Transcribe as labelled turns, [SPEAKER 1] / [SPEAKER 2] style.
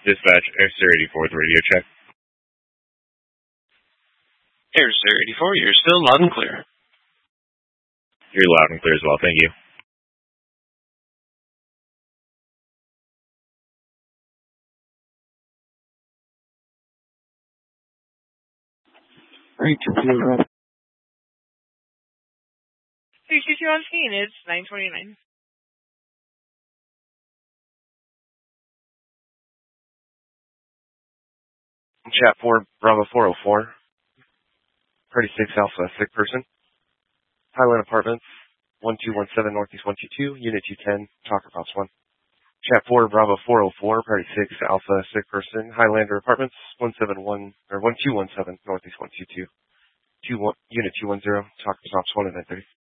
[SPEAKER 1] Dispatch, Air 84 with radio check.
[SPEAKER 2] Air 84, you're still loud and clear.
[SPEAKER 1] You're loud and clear as well, thank you.
[SPEAKER 2] Great, computer ready.
[SPEAKER 3] 322 on scene, it's 929.
[SPEAKER 4] Chat 4, Bravo 404. 36 Alpha, sick person. Highland Apartments, 1217 Northeast 122, Unit 210, Talker Pops 1. Chat 4, Bravo 404, Party 6 Alpha, sick person. Highlander Apartments, 1217 Northeast 122, Unit 210, Talker Pops 1 and 930.